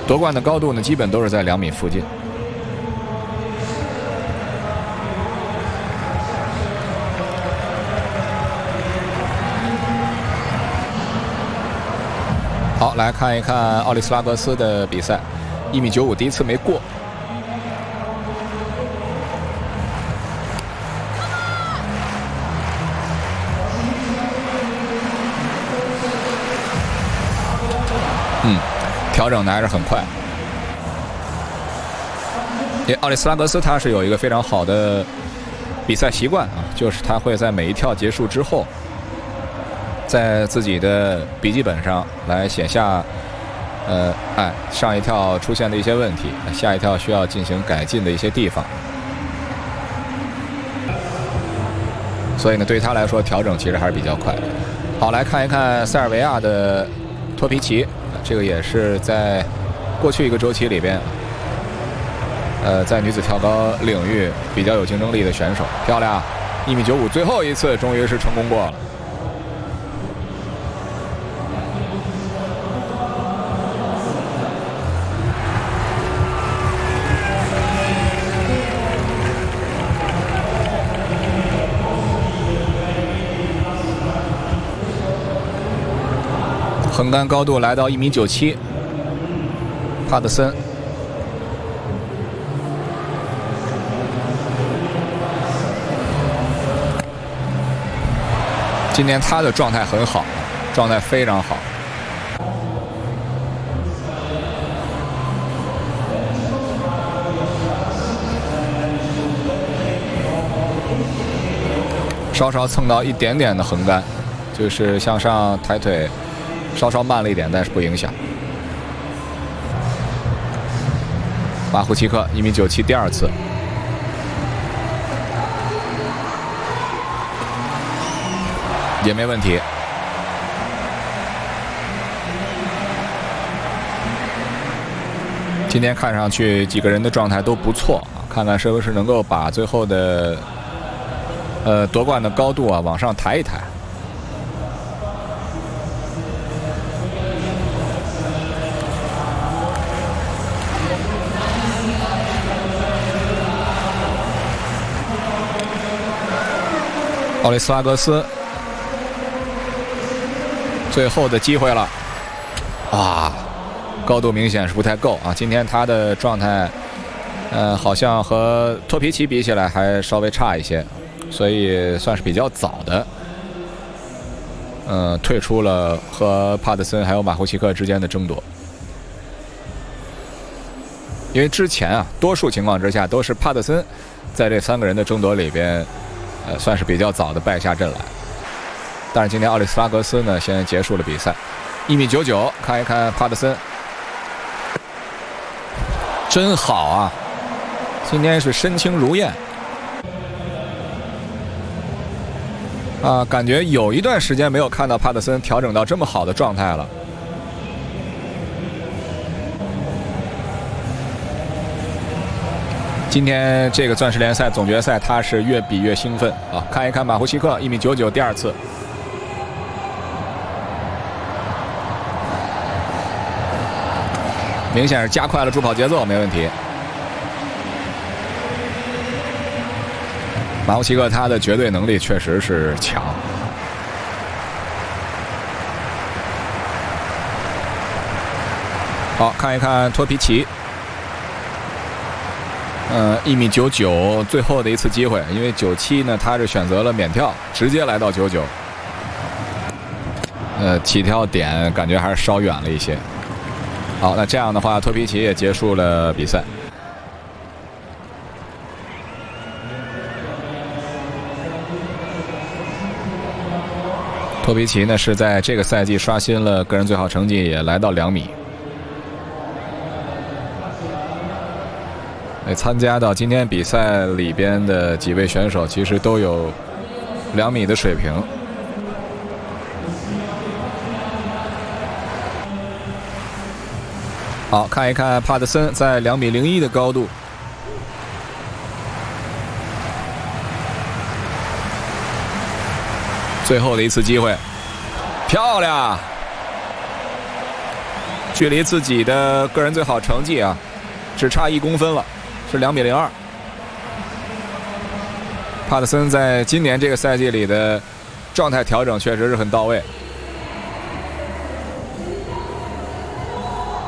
夺冠的高度呢，基本都是在2米附近。好，来看一看奥利斯拉格斯的比赛，1.95米，第一次没过。调整的还是很快。因为奥利斯拉格斯他是有一个非常好的比赛习惯啊，就是他会在每一跳结束之后，在自己的笔记本上来写下，上一跳出现的一些问题，下一跳需要进行改进的一些地方。所以呢，对于他来说，调整其实还是比较快。好，来看一看塞尔维亚的托皮奇。这个也是在过去一个周期里边，在女子跳高领域比较有竞争力的选手。漂亮，1.95米，最后一次终于是成功过了。横杆高度来到1.97米，帕特森。今天他的状态很好，状态非常好。稍稍蹭到一点点的横杆，就是向上抬腿。稍稍慢了一点，但是不影响。马胡奇克1.97米，第2次。也没问题。今天看上去几个人的状态都不错啊，看看是不是能够把最后的夺冠的高度啊往上抬一抬。奥利斯拉格斯最后的机会了，高度明显是不太够啊！今天他的状态，好像和托皮奇比起来还稍微差一些，所以算是比较早的，退出了和帕特森还有马胡奇克之间的争夺。因为之前啊，多数情况之下都是帕特森在这3个人的争夺里边。算是比较早的败下阵来，但是今天奥利斯拉格斯呢，先结束了比赛，1.99米，看一看帕特森，真好啊！今天是身轻如燕啊，感觉有一段时间没有看到帕特森调整到这么好的状态了。今天这个钻石联赛总决赛，他是越比越兴奋啊！看一看马胡奇克1.99米，第2次。明显是加快了助跑节奏，没问题。马胡奇克他的绝对能力确实是强。好，看一看托皮奇。1.99米，最后的一次机会，因为97呢，他是选择了免跳，直接来到99。起跳点感觉还是稍远了一些。好，那这样的话，托皮奇也结束了比赛。托皮奇呢是在这个赛季刷新了个人最好成绩，也来到2米。参加到今天比赛里边的几位选手，其实都有2米的水平。好，看一看帕特森在2.01米的高度，最后的一次机会，漂亮！ 距离自己的个人最好成绩啊，只差1公分了，是2比02。帕特森在今年这个赛季里的状态调整确实是很到位。